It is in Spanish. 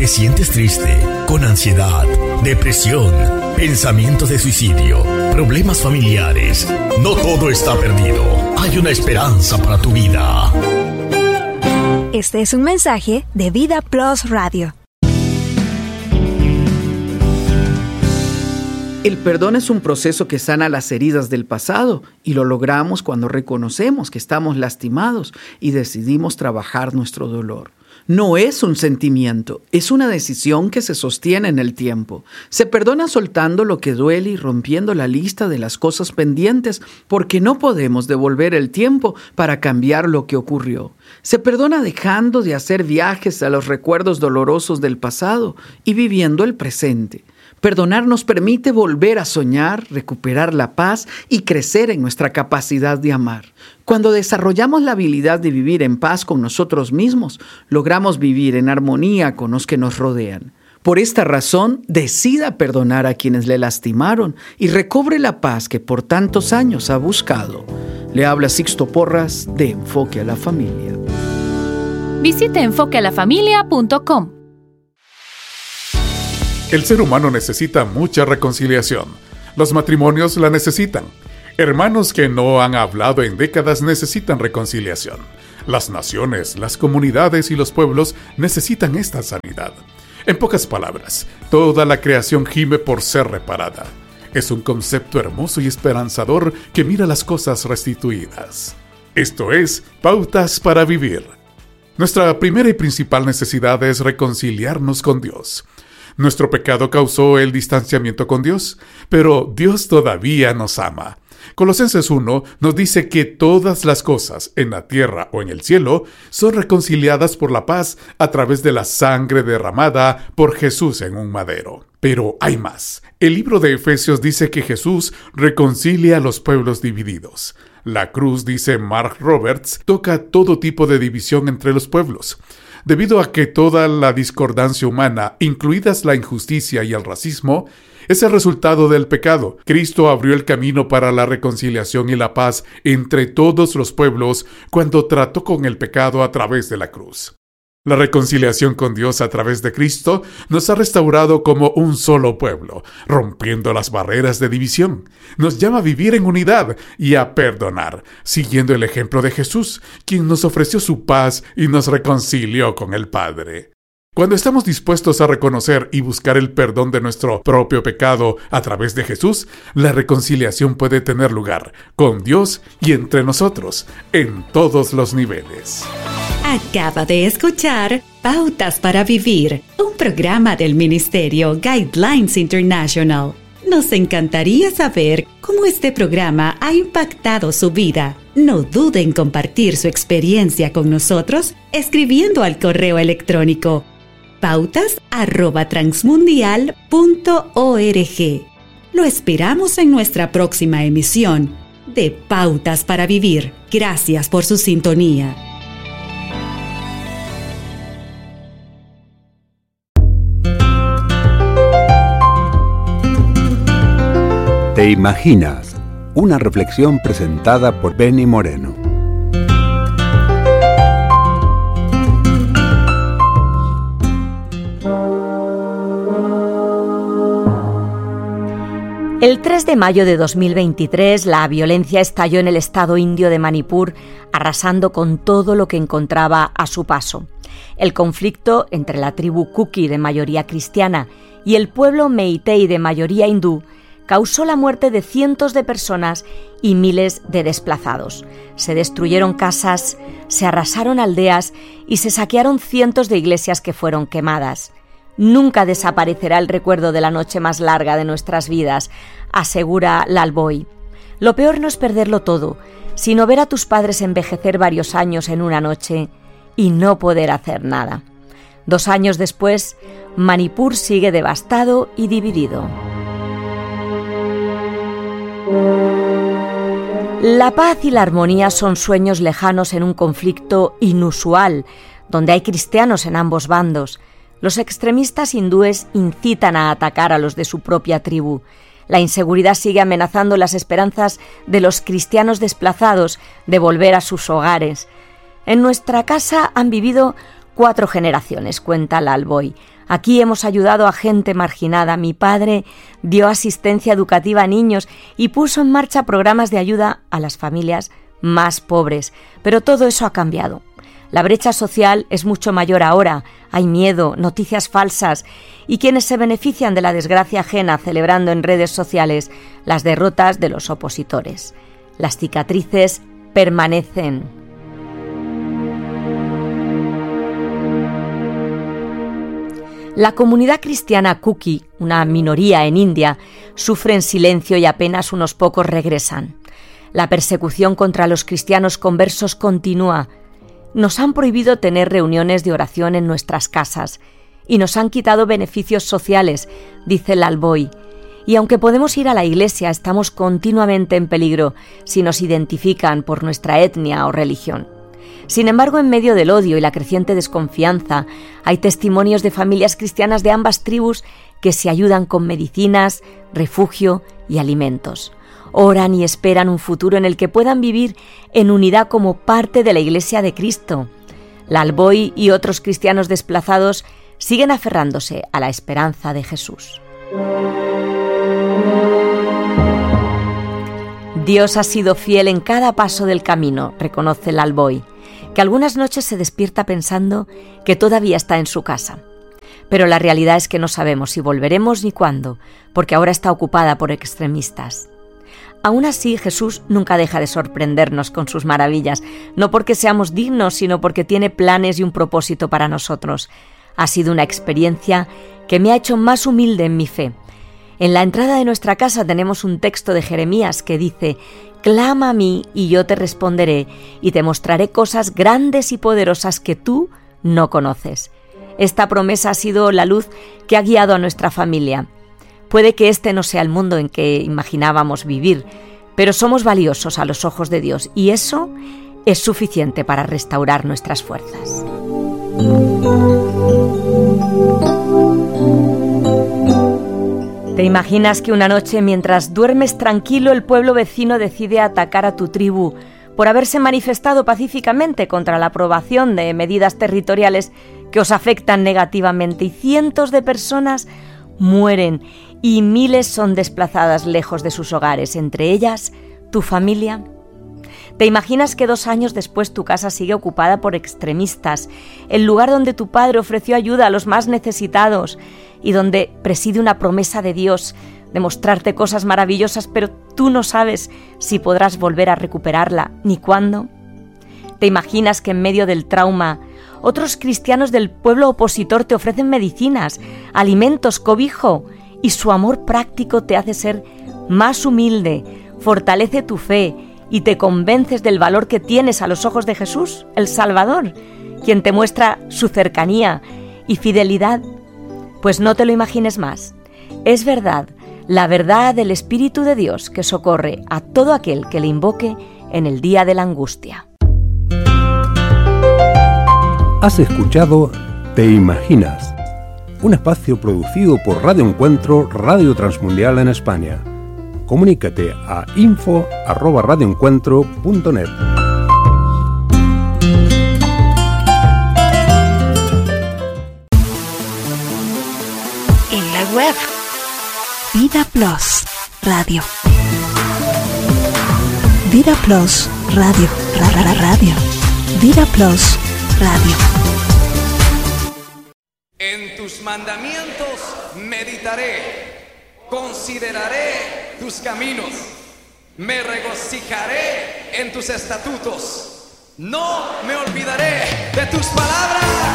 ¿Te sientes triste, con ansiedad, depresión, pensamientos de suicidio, problemas familiares? No todo está perdido. Hay una esperanza para tu vida. Este es un mensaje de Vida Plus Radio. El perdón es un proceso que sana las heridas del pasado y lo logramos cuando reconocemos que estamos lastimados y decidimos trabajar nuestro dolor. No es un sentimiento, es una decisión que se sostiene en el tiempo. Se perdona soltando lo que duele y rompiendo la lista de las cosas pendientes porque no podemos devolver el tiempo para cambiar lo que ocurrió. Se perdona dejando de hacer viajes a los recuerdos dolorosos del pasado y viviendo el presente. Perdonar nos permite volver a soñar, recuperar la paz y crecer en nuestra capacidad de amar. Cuando desarrollamos la habilidad de vivir en paz con nosotros mismos, logramos vivir en armonía con los que nos rodean. Por esta razón, decida perdonar a quienes le lastimaron y recobre la paz que por tantos años ha buscado. Le habla Sixto Porras de Enfoque a la Familia. Visite enfoquealafamilia.com. El ser humano necesita mucha reconciliación. Los matrimonios la necesitan. Hermanos que no han hablado en décadas necesitan reconciliación. Las naciones, las comunidades y los pueblos necesitan esta sanidad. En pocas palabras, toda la creación gime por ser reparada. Es un concepto hermoso y esperanzador que mira las cosas restituidas. Esto es Pautas para Vivir. Nuestra primera y principal necesidad es reconciliarnos con Dios. Nuestro pecado causó el distanciamiento con Dios, pero Dios todavía nos ama. Colosenses 1 nos dice que todas las cosas, en la tierra o en el cielo, son reconciliadas por la paz a través de la sangre derramada por Jesús en un madero. Pero hay más. El libro de Efesios dice que Jesús reconcilia a los pueblos divididos. La cruz, dice Mark Roberts, toca todo tipo de división entre los pueblos. Debido a que toda la discordancia humana, incluidas la injusticia y el racismo, es el resultado del pecado, Cristo abrió el camino para la reconciliación y la paz entre todos los pueblos cuando trató con el pecado a través de la cruz. La reconciliación con Dios a través de Cristo nos ha restaurado como un solo pueblo, rompiendo las barreras de división. Nos llama a vivir en unidad y a perdonar, siguiendo el ejemplo de Jesús, quien nos ofreció su paz y nos reconcilió con el Padre. Cuando estamos dispuestos a reconocer y buscar el perdón de nuestro propio pecado a través de Jesús, la reconciliación puede tener lugar con Dios y entre nosotros, en todos los niveles. Acaba de escuchar Pautas para Vivir, un programa del Ministerio Guidelines International. Nos encantaría saber cómo este programa ha impactado su vida. No dude en compartir su experiencia con nosotros escribiendo al correo electrónico pautas@transmundial.org. Lo esperamos en nuestra próxima emisión de Pautas para Vivir. Gracias por su sintonía. ¿Te imaginas? Una reflexión presentada por Benny Moreno. El 3 de mayo de 2023, la violencia estalló en el estado indio de Manipur, arrasando con todo lo que encontraba a su paso. El conflicto entre la tribu Kuki de mayoría cristiana y el pueblo Meitei de mayoría hindú causó la muerte de cientos de personas y miles de desplazados. Se destruyeron casas, se arrasaron aldeas y se saquearon cientos de iglesias que fueron quemadas. Nunca desaparecerá el recuerdo de la noche más larga de nuestras vidas, asegura Lalboy. Lo peor no es perderlo todo, sino ver a tus padres envejecer varios años en una noche y no poder hacer nada. 2 años después, Manipur sigue devastado y dividido. La paz y la armonía son sueños lejanos en un conflicto inusual, donde hay cristianos en ambos bandos. Los extremistas hindúes incitan a atacar a los de su propia tribu. La inseguridad sigue amenazando las esperanzas de los cristianos desplazados de volver a sus hogares. En nuestra casa han vivido 4 generaciones, cuenta Lalboy. Aquí hemos ayudado a gente marginada. Mi padre dio asistencia educativa a niños y puso en marcha programas de ayuda a las familias más pobres. Pero todo eso ha cambiado. La brecha social es mucho mayor ahora. Hay miedo, noticias falsas y quienes se benefician de la desgracia ajena celebrando en redes sociales las derrotas de los opositores. Las cicatrices permanecen. La comunidad cristiana Kuki, una minoría en India, sufre en silencio y apenas unos pocos regresan. La persecución contra los cristianos conversos continúa. Nos han prohibido tener reuniones de oración en nuestras casas y nos han quitado beneficios sociales, dice Lalboy. Y aunque podemos ir a la iglesia, estamos continuamente en peligro si nos identifican por nuestra etnia o religión. Sin embargo, en medio del odio y la creciente desconfianza, hay testimonios de familias cristianas de ambas tribus que se ayudan con medicinas, refugio y alimentos. Oran y esperan un futuro en el que puedan vivir en unidad como parte de la Iglesia de Cristo. Lalboy y otros cristianos desplazados siguen aferrándose a la esperanza de Jesús. Dios ha sido fiel en cada paso del camino, reconoce Lalboy, que algunas noches se despierta pensando que todavía está en su casa. Pero la realidad es que no sabemos si volveremos ni cuándo, porque ahora está ocupada por extremistas. Aún así, Jesús nunca deja de sorprendernos con sus maravillas, no porque seamos dignos, sino porque tiene planes y un propósito para nosotros. Ha sido una experiencia que me ha hecho más humilde en mi fe. En la entrada de nuestra casa tenemos un texto de Jeremías que dice: «Clama a mí y yo te responderé y te mostraré cosas grandes y poderosas que tú no conoces». Esta promesa ha sido la luz que ha guiado a nuestra familia. Puede que este no sea el mundo en que imaginábamos vivir, pero somos valiosos a los ojos de Dios y eso es suficiente para restaurar nuestras fuerzas. ¿Te imaginas que una noche, mientras duermes tranquilo, el pueblo vecino decide atacar a tu tribu por haberse manifestado pacíficamente contra la aprobación de medidas territoriales que os afectan negativamente y cientos de personas mueren y miles son desplazadas lejos de sus hogares, entre ellas tu familia? ¿Te imaginas que 2 años después tu casa sigue ocupada por extremistas, el lugar donde tu padre ofreció ayuda a los más necesitados y donde preside una promesa de Dios de mostrarte cosas maravillosas, pero tú no sabes si podrás volver a recuperarla ni cuándo? ¿Te imaginas que en medio del trauma otros cristianos del pueblo opositor te ofrecen medicinas, alimentos, cobijo y su amor práctico te hace ser más humilde, fortalece tu fe y te convences del valor que tienes a los ojos de Jesús, el Salvador, quien te muestra su cercanía y fidelidad? Pues no te lo imagines más. Es verdad, la verdad del Espíritu de Dios que socorre a todo aquel que le invoque en el día de la angustia. Has escuchado Te Imaginas, un espacio producido por Radio Encuentro, Radio Transmundial en España. Comunícate a info@radioencuentro.net. En la web Vida Plus Radio. Vida Plus Radio. Radio. Vida Plus Radio. En tus mandamientos meditaré, consideraré tus caminos, me regocijaré en tus estatutos, no me olvidaré de tus palabras.